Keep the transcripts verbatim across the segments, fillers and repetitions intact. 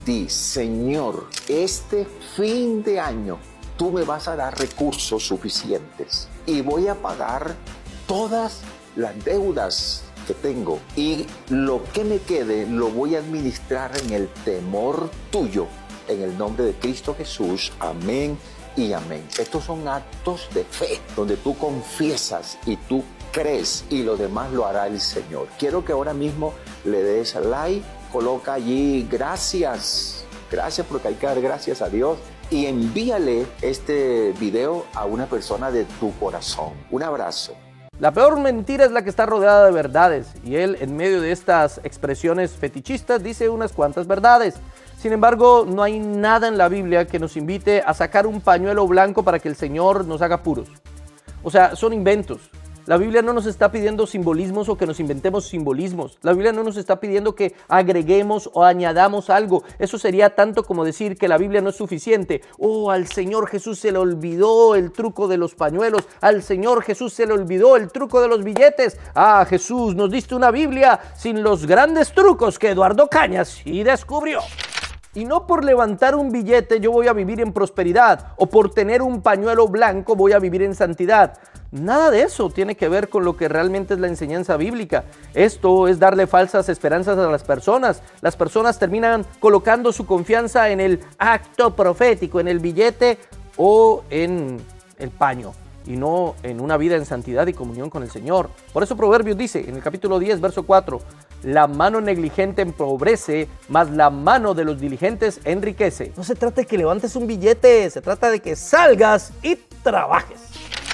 Di, Señor, este fin de año tú me vas a dar recursos suficientes y voy a pagar todas las deudas que tengo, y lo que me quede lo voy a administrar en el temor tuyo, en el nombre de Cristo Jesús. Amén y amén. Estos son actos de fe donde tú confiesas y tú crees, y lo demás lo hará el Señor. Quiero que ahora mismo le des like, coloca allí gracias, gracias, porque hay que dar gracias a Dios, y envíale este video a una persona de tu corazón. Un abrazo. La peor mentira es la que está rodeada de verdades, y él, en medio de estas expresiones fetichistas, dice unas cuantas verdades. Sin embargo, no hay nada en la Biblia que nos invite a sacar un pañuelo blanco para que el Señor nos haga puros. O sea, son inventos. La Biblia no nos está pidiendo simbolismos o que nos inventemos simbolismos. La Biblia no nos está pidiendo que agreguemos o añadamos algo. Eso sería tanto como decir que la Biblia no es suficiente. Oh, al Señor Jesús se le olvidó el truco de los pañuelos. Al Señor Jesús se le olvidó el truco de los billetes. Ah, Jesús, nos diste una Biblia sin los grandes trucos que Eduardo Cañas sí descubrió. Y no por levantar un billete yo voy a vivir en prosperidad, o por tener un pañuelo blanco voy a vivir en santidad. Nada de eso tiene que ver con lo que realmente es la enseñanza bíblica. Esto es darle falsas esperanzas a las personas. Las personas terminan colocando su confianza en el acto profético, en el billete o en el paño, y no en una vida en santidad y comunión con el Señor. Por eso Proverbios dice en el capítulo diez, verso cuatro, la mano negligente empobrece, mas la mano de los diligentes enriquece. No se trata de que levantes un billete, se trata de que salgas y trabajes.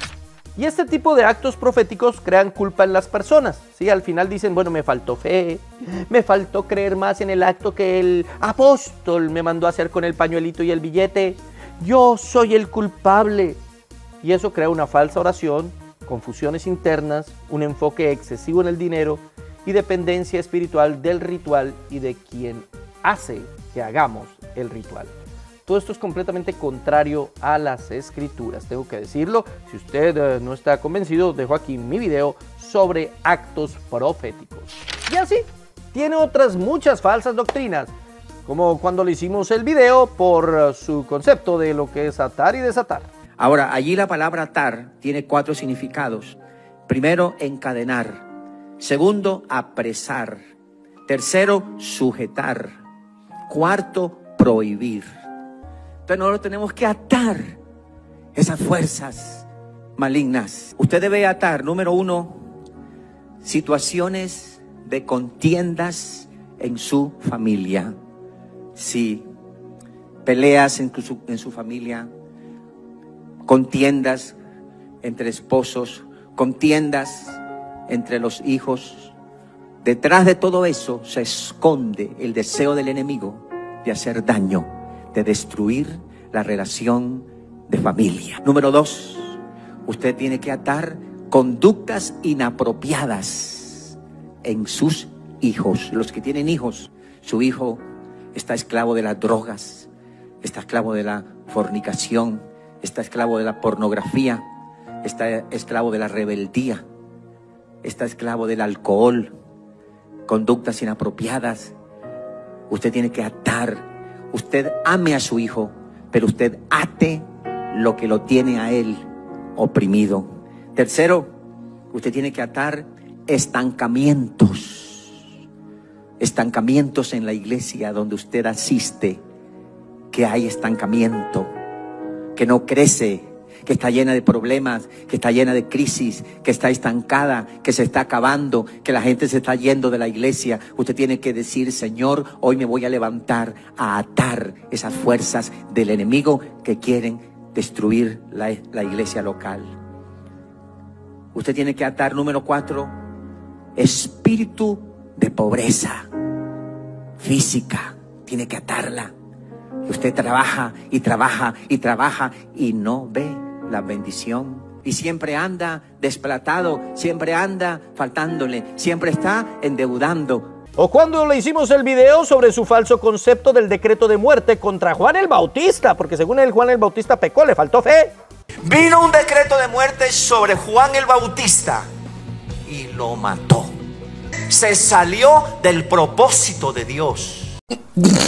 Y este tipo de actos proféticos crean culpa en las personas. ¿Sí? Al final dicen, bueno, me faltó fe, me faltó creer más en el acto que el apóstol me mandó a hacer con el pañuelito y el billete. Yo soy el culpable. Y eso crea una falsa oración, confusiones internas, un enfoque excesivo en el dinero y dependencia espiritual del ritual y de quien hace que hagamos el ritual. Todo esto es completamente contrario a las Escrituras, tengo que decirlo. Si usted eh, no está convencido, dejo aquí mi video sobre actos proféticos. Y así, tiene otras muchas falsas doctrinas, como cuando le hicimos el video por uh, su concepto de lo que es atar y desatar. Ahora, allí la palabra atar tiene cuatro significados. Primero, encadenar. Segundo, apresar. Tercero, sujetar. Cuarto, prohibir. Entonces nosotros tenemos que atar esas fuerzas malignas. Usted debe atar, número uno, situaciones de contiendas en su familia. Sí, peleas en su, en su familia, contiendas entre esposos, contiendas entre los hijos. Detrás de todo eso se esconde el deseo del enemigo de hacer daño, de destruir la relación de familia. Número dos, usted tiene que atar conductas inapropiadas en sus hijos. Los que tienen hijos, su hijo está esclavo de las drogas, está esclavo de la fornicación, está esclavo de la pornografía, está esclavo de la rebeldía, está esclavo del alcohol, conductas inapropiadas. Usted tiene que atar. Usted ame a su hijo, pero usted ate lo que lo tiene a él oprimido. Tercero, usted tiene que atar estancamientos. Estancamientos en la iglesia donde usted asiste, que hay estancamiento, que no crece, que está llena de problemas, que está llena de crisis, que está estancada, que se está acabando, que la gente se está yendo de la iglesia. Usted tiene que decir, Señor, hoy me voy a levantar a atar esas fuerzas del enemigo que quieren destruir la, la iglesia local. Usted tiene que atar, número cuatro, espíritu de pobreza física. Tiene que atarla. Usted trabaja y trabaja y trabaja y no ve la bendición. Y siempre anda desplatado, siempre anda faltándole, siempre está endeudando. O cuando le hicimos el video sobre su falso concepto del decreto de muerte contra Juan el Bautista, porque según él Juan el Bautista pecó, le faltó fe. Vino un decreto de muerte sobre Juan el Bautista y lo mató. Se salió del propósito de Dios.